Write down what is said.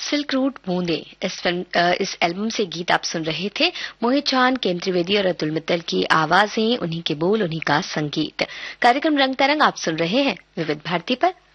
Silk route बूंदे इस album से गीत आप सुन रहे थे। मोहित चौहान, केन त्रिवेदी और अतुल मित्तल की आवाजें, उन्हीं के बोल, उन्हीं का संगीत। कार्यक्रम रंग तरंग आप सुन रहे हैं विविध भारती पर।